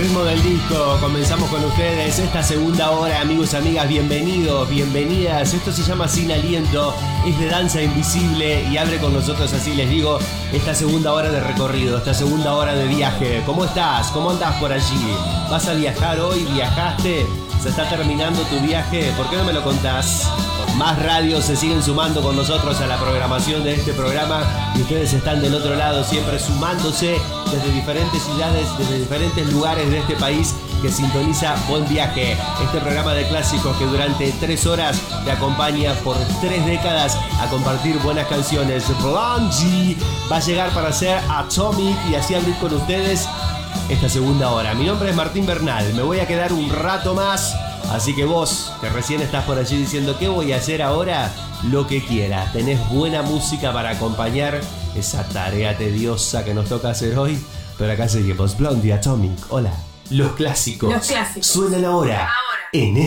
ritmo del disco, comenzamos con ustedes esta segunda hora, amigos, amigas, bienvenidos, bienvenidas. Esto se llama Sin Aliento, es de danza invisible y abre con nosotros, así les digo, esta segunda hora de recorrido, esta segunda hora de viaje. ¿Cómo estás? ¿Cómo andás por allí? ¿Vas a viajar hoy? ¿Viajaste? ¿Se está terminando tu viaje? ¿Por qué no me lo contás? Más radios se siguen sumando con nosotros a la programación de este programa y ustedes están del otro lado siempre sumándose desde diferentes ciudades, desde diferentes lugares de este país que sintoniza Buen Viaje. Este programa de clásicos que durante 3 horas te acompaña por 3 décadas a compartir buenas canciones. Blondie va a llegar para hacer Atomic y así abrir con ustedes esta segunda hora. Mi nombre es Martín Bernal, me voy a quedar un rato más. Así que vos, que recién estás por allí diciendo ¿qué voy a hacer ahora? Lo que quieras. Tenés buena música para acompañar esa tarea tediosa que nos toca hacer hoy. Pero acá seguimos. Blondie, Atomic, hola. Los clásicos. Los clásicos suenan ahora. En